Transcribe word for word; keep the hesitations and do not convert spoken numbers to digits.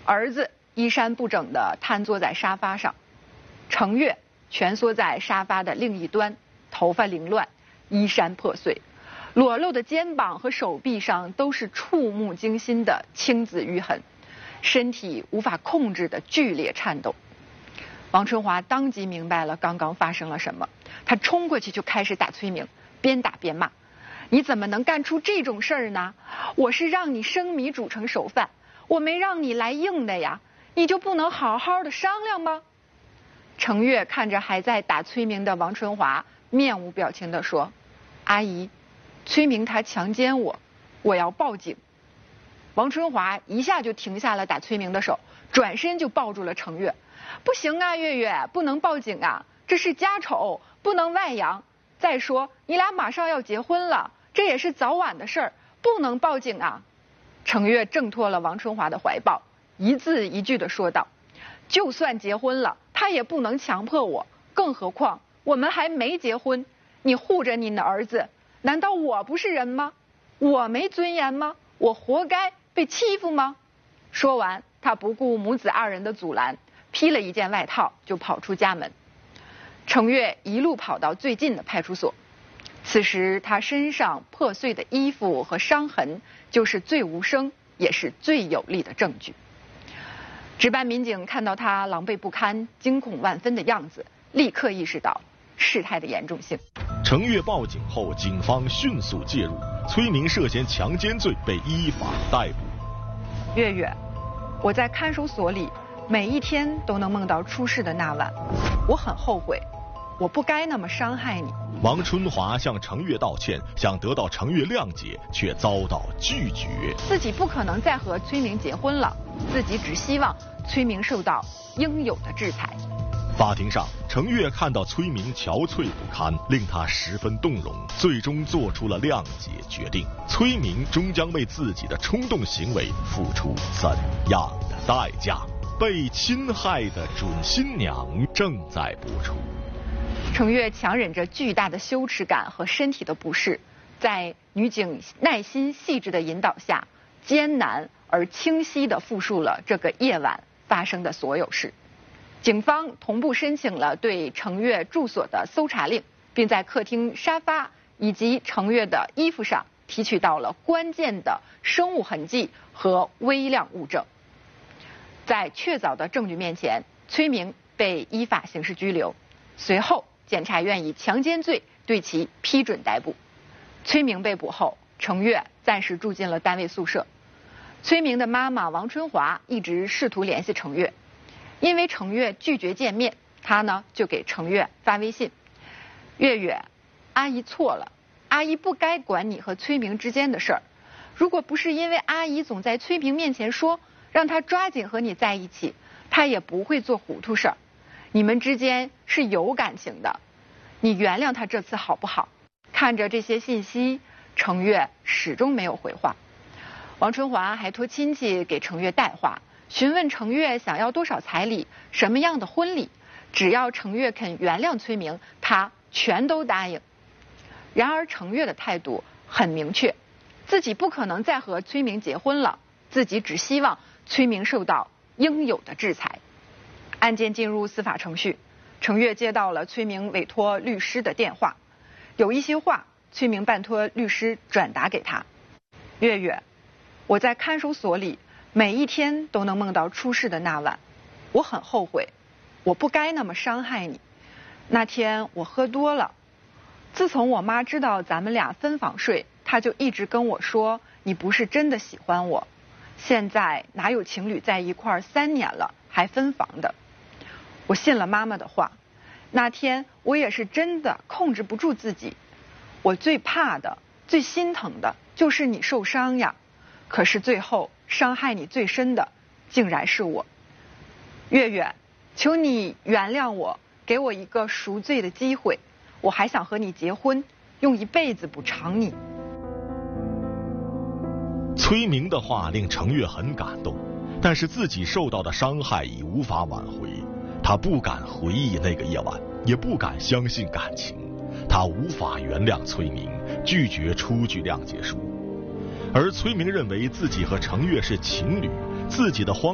儿子衣衫不整地瘫坐在沙发上，程月蜷缩在沙发的另一端，头发凌乱，衣衫破碎，裸露的肩膀和手臂上都是触目惊心的青紫瘀痕，身体无法控制的剧烈颤抖。王春华当即明白了刚刚发生了什么，他冲过去就开始打崔明，边打边骂：你怎么能干出这种事儿呢？我是让你生米煮成熟饭，我没让你来硬的呀，你就不能好好的商量吗？程月看着还在打崔明的王春华，面无表情地说：阿姨，崔明他强奸我，我要报警。王春华一下就停下了打崔明的手，转身就抱住了程月。不行啊，月月，不能报警啊，这是家丑，不能外扬。再说你俩马上要结婚了，这也是早晚的事儿，不能报警啊。程月挣脱了王春华的怀抱，一字一句地说道：就算结婚了，他也不能强迫我，更何况我们还没结婚。你护着你的儿子，难道我不是人吗？我没尊严吗？我活该被欺负吗？说完，他不顾母子二人的阻拦，披了一件外套就跑出家门。程月一路跑到最近的派出所，此时他身上破碎的衣服和伤痕就是最无声也是最有力的证据。值班民警看到他狼狈不堪、惊恐万分的样子，立刻意识到事态的严重性。 程月报警后，警方迅速介入，崔明涉嫌强奸罪被依法逮捕。 月月，我在看守所里每一天都能梦到出事的那晚，我很后悔，我不该那么伤害你。 王春华向程月道歉，想得到程月谅解，却遭到拒绝。 自己不可能再和崔明结婚了，自己只希望崔明受到应有的制裁。 法庭上，程月看到崔明憔悴不堪，令他十分动容，最终做出了谅解决定。崔明终将为自己的冲动行为付出怎样的代价？被侵害的准新娘正在播出。 程月强忍着巨大的羞耻感和身体的不适，在女警耐心细致的引导下，艰难而清晰地复述了这个夜晚发生的所有事。警方同步申请了对程月住所的搜查令，并在客厅沙发以及程月的衣服上提取到了关键的生物痕迹和微量物证。在确凿的证据面前，崔明被依法刑事拘留。随后，检察院以强奸罪对其批准逮捕。崔明被捕后，程月暂时住进了单位宿舍。崔明的妈妈王春华一直试图联系程月，因为程月拒绝见面，他呢就给程月发微信：月月，阿姨错了，阿姨不该管你和崔明之间的事儿。如果不是因为阿姨总在崔明面前说让他抓紧和你在一起，他也不会做糊涂事儿。你们之间是有感情的，你原谅他这次好不好？看着这些信息，程月始终没有回话。王春华还托亲戚给程月带话，询问程月想要多少彩礼，什么样的婚礼，只要程月肯原谅崔明，他全都答应。然而程月的态度很明确，自己不可能再和崔明结婚了，自己只希望崔明受到应有的制裁。案件进入司法程序，程月接到了崔明委托律师的电话，有一些话崔明拜托律师转达给他。月月，我在看守所里每一天都能梦到出事的那晚，我很后悔，我不该那么伤害你。那天我喝多了，自从我妈知道咱们俩分房睡，她就一直跟我说你不是真的喜欢我。现在哪有情侣在一块儿三年了还分房的？我信了妈妈的话，那天我也是真的控制不住自己。我最怕的、最心疼的就是你受伤呀。可是最后伤害你最深的，竟然是我。月月，求你原谅我，给我一个赎罪的机会。我还想和你结婚，用一辈子补偿你。 崔明的话令程月很感动，但是自己受到的伤害已无法挽回。他不敢回忆那个夜晚，也不敢相信感情。他无法原谅崔明，拒绝出具谅解书。而崔明认为自己和程月是情侣，自己的荒